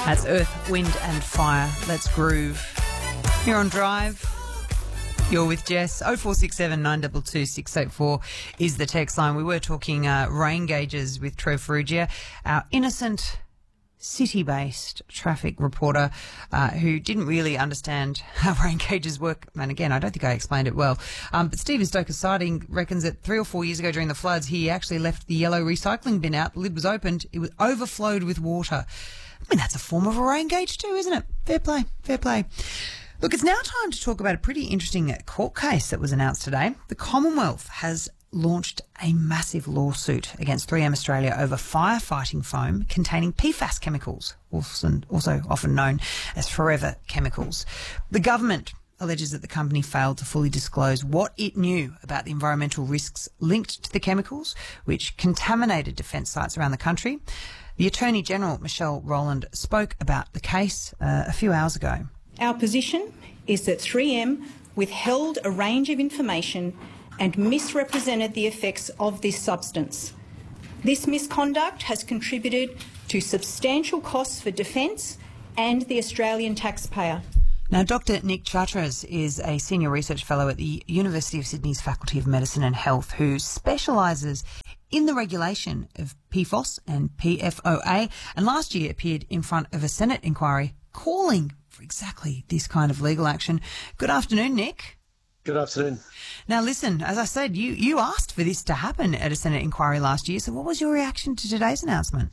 That's Earth, Wind and Fire. Let's groove. You're on Drive. You're with Jess. 0467 922 684 is the text line. We were talking rain gauges with Trev Ferrugia, our innocent city-based traffic reporter who didn't really understand how rain gauges work. And again, I don't think I explained it well. But Stephen Stoker Siding reckons that 3 or 4 years ago during the floods, he actually left the yellow recycling bin out. The lid was opened. It was overflowed with water. I mean, that's a form of a rain gauge too, isn't it? Fair play, fair play. Look, it's now time to talk about a pretty interesting court case that was announced today. The Commonwealth has launched a massive lawsuit against 3M Australia over firefighting foam containing PFAS chemicals, also often known as forever chemicals. The government alleges that the company failed to fully disclose what it knew about the environmental risks linked to the chemicals, which contaminated defence sites around the country. The Attorney-General, Michelle Rowland, spoke about the case a few hours ago. Our position is that 3M withheld a range of information and misrepresented the effects of this substance. This misconduct has contributed to substantial costs for defence and the Australian taxpayer. Now, Dr Nick Chatras is a Senior Research Fellow at the University of Sydney's Faculty of Medicine and Health who specialises in the regulation of PFOS and PFOA, and last year appeared in front of a Senate inquiry calling for exactly this kind of legal action. Good afternoon, Nick. Good afternoon. Now, listen, as I said, you asked for this to happen at a Senate inquiry last year, so what was your reaction to today's announcement?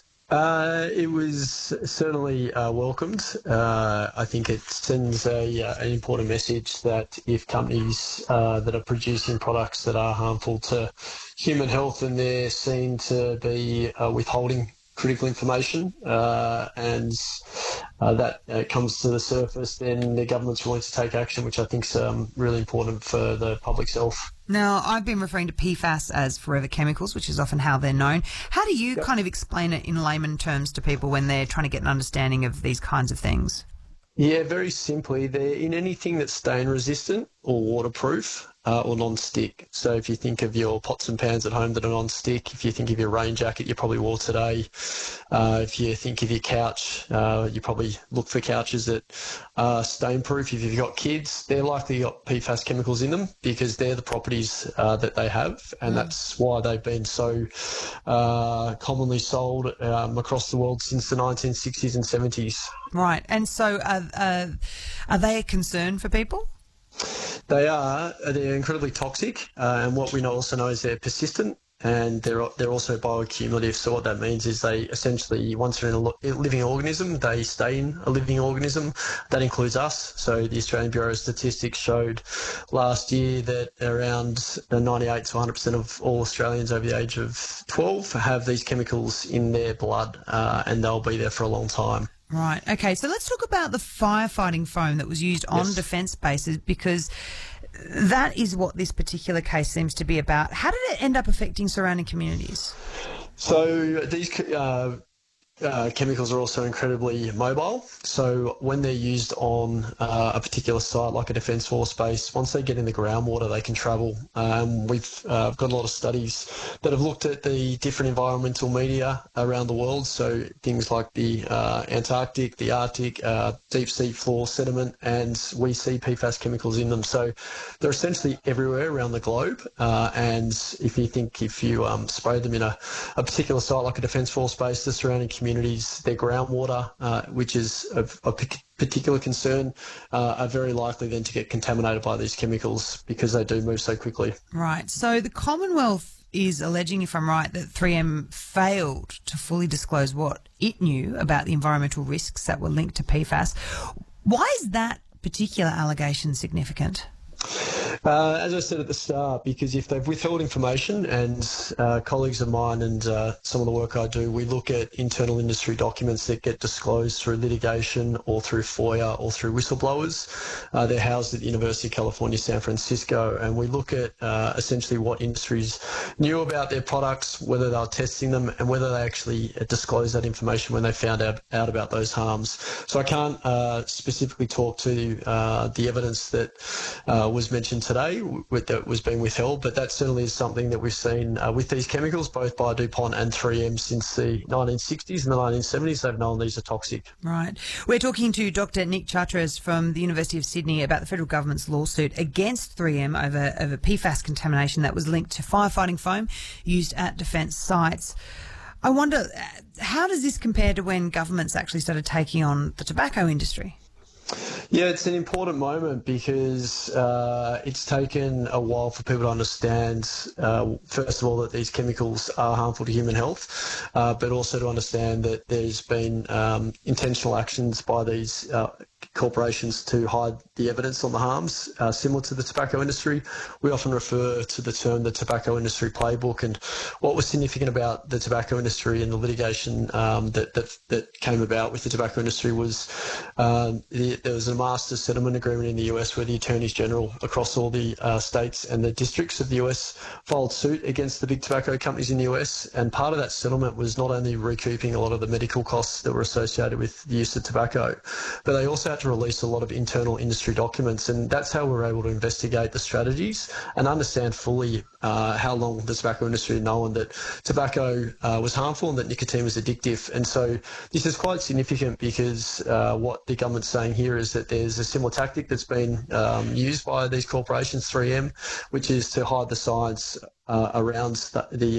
It was certainly welcomed. I think it sends an important message that if companies that are producing products that are harmful to human health and they're seen to be withholding critical information and that comes to the surface, then the government's willing to take action, which I think is really important for the public's health. Now, I've been referring to PFAS as forever chemicals, which is often how they're known. How do you kind of explain it in layman terms to people when they're trying to get an understanding of these kinds of things? Yeah, very simply, they're in anything that's stain resistant or waterproof or non-stick. So if you think of your pots and pans at home that are non-stick, if you think of your rain jacket you probably wore today, if you think of your couch, you probably look for couches that are stain-proof. If you've got kids, they're likely got PFAS chemicals in them because they're the properties that they have, and that's why they've been so commonly sold across the world since the 1960s and 70s. Right, and so are they a concern for people? They are. They're incredibly toxic, and what we also know is they're persistent, and they're also bioaccumulative. So what that means is they essentially, once they're in a living organism, they stay in a living organism. That includes us. So the Australian Bureau of Statistics showed last year that around 98 to 100% of all Australians over the age of 12 have these chemicals in their blood, and they'll be there for a long time. Right. Okay. So let's talk about the firefighting foam that was used on defence bases, because that is what this particular case seems to be about. How did it end up affecting surrounding communities? So these chemicals are also incredibly mobile. So when they're used on a particular site, like a defence force base, once they get in the groundwater, they can travel. We've got a lot of studies that have looked at the different environmental media around the world. So things like the Antarctic, the Arctic, deep sea floor sediment, and we see PFAS chemicals in them. So they're essentially everywhere around the globe. And if you spray them in a particular site, like a defence force base, the surrounding communities, their groundwater, which is of particular concern, are very likely then to get contaminated by these chemicals because they do move so quickly. Right. So the Commonwealth is alleging, if I'm right, that 3M failed to fully disclose what it knew about the environmental risks that were linked to PFAS. Why is that particular allegation significant? As I said at the start, because if they've withheld information, and colleagues of mine and some of the work I do, we look at internal industry documents that get disclosed through litigation or through FOIA or through whistleblowers. They're housed at the University of California, San Francisco, and we look at essentially what industries knew about their products, whether they were testing them, and whether they actually disclosed that information when they found out about those harms. So I can't specifically talk to the evidence that was mentioned today that was being withheld, but that certainly is something that we've seen with these chemicals, both by DuPont and 3M since the 1960s and the 1970s. They've known these are toxic. Right. We're talking to Dr. Nick Chatras from the University of Sydney about the federal government's lawsuit against 3M over PFAS contamination that was linked to firefighting foam used at defence sites. I wonder, how does this compare to when governments actually started taking on the tobacco industry? Yeah, it's an important moment because it's taken a while for people to understand, first of all, that these chemicals are harmful to human health, but also to understand that there's been intentional actions by these corporations to hide the evidence on the harms, similar to the tobacco industry. We often refer to the term the tobacco industry playbook, and what was significant about the tobacco industry and the litigation that came about with the tobacco industry was there was a master settlement agreement in the US where the attorneys general across all the states and the districts of the US filed suit against the big tobacco companies in the US, and part of that settlement was not only recouping a lot of the medical costs that were associated with the use of tobacco, but they also had to release a lot of internal industry documents, and that's how we're able to investigate the strategies and understand fully how long the tobacco industry had known that tobacco was harmful and that nicotine was addictive. And so this is quite significant because what the government's saying here is that there's a similar tactic that's been used by these corporations, 3M, which is to hide the science around the